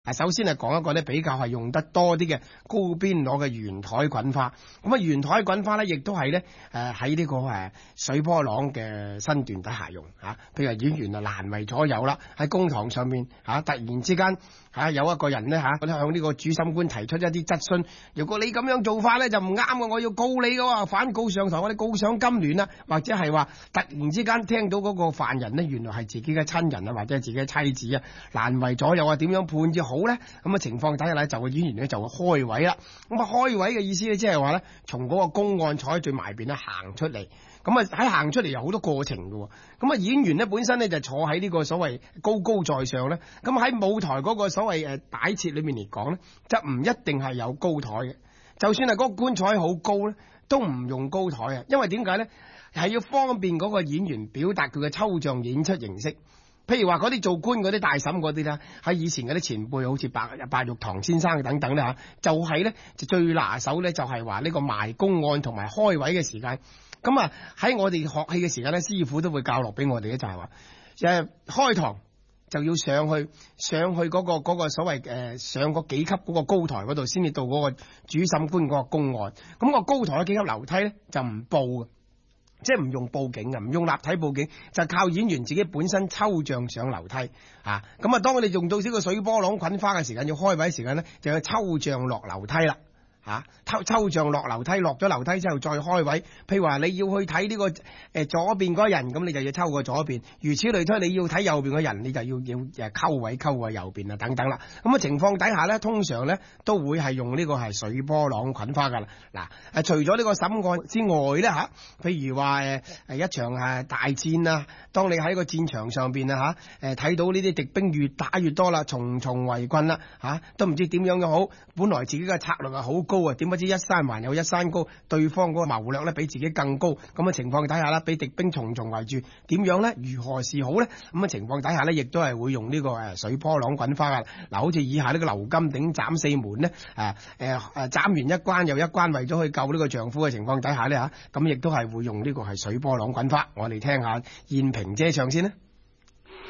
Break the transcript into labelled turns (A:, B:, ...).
A: 首先係講一個咧比較係用得多啲嘅高邊螺嘅圓台滾花。咁啊圓台滾花咧，亦都係咧喺呢個水波浪嘅身段底下用嚇。譬如演員難為咗有啦，喺公堂上面突然之間有一個人咧向呢個主審官提出一啲質詢，如果你咁樣做法咧就唔啱嘅，我要告你嘅喎，反告上台，我哋告上金聯啦，或者係話突然之間聽到嗰個犯人呢，原來係自己嘅親人啊，或者係自己嘅妻子啊，難為咗有點樣判至好咧？咁情況底下咧，就個演員咧就會開位啦。咁開位嘅意思咧，即係話咧，從嗰個公案坐喺最埋邊咧行出嚟。咁喺行出嚟有好多過程嘅。咁演員咧本身咧就坐喺呢個所謂高高在上咧。咁喺舞台嗰個所謂擺設裏面嚟講咧，就唔一定係有高台嘅。就算係嗰個棺材好高咧，都唔用高台啊。因為點解咧？係要方便嗰個演員表達佢嘅抽象演出形式。譬如話嗰啲做官嗰啲大審嗰啲啦，喺以前嗰啲前輩，好似白玉堂先生等等啦嚇，就係咧就最拿手咧，就係話呢個埋公案同埋開位嘅時間。咁喺我哋學戲嘅時間咧，師傅都會教落俾我哋咧，就係話開堂就要上去嗰個所謂上嗰幾級嗰個高台嗰度，先至到嗰個主審官嗰個公案。咁個高台嘅幾級樓梯咧就唔報嘅。即係唔用佈景唔用立體佈景，就靠演員自己本身抽象上樓梯咁當我哋用到呢個水波浪滾花嘅時間，要開位時間咧，就要抽象落樓梯啦。抽象落樓梯，落咗樓梯之後再開位。譬如話你要去睇呢個左邊嗰人，咁你就要抽過左邊，如此類推。你要睇右邊嗰人，你就要溝位過右邊等等啦。咁情況底下咧，通常咧都會係用呢個係水波浪滾花噶啦。嗱除咗呢個審案之外咧譬如話一場大戰啊，當你喺個戰場上邊睇到呢啲敵兵越打越多啦，重重圍困啦都唔知點樣好。本來自己嘅策略係好高啊，點不知一山還有一山高，對方嗰個謀略咧比自己更高。咁嘅情況底下咧，俾敵兵重重圍住，點樣咧？如何是好咧？咁嘅情況底下咧，亦都係會用呢個水波浪滾花噶。嗱，好似以下呢個劉金鼎斬四門咧，斬完一關又一關，為咗去救呢個丈夫嘅情況底下咧咁亦都係會用呢個係水波浪滾花。我哋聽下燕萍姐唱先啦。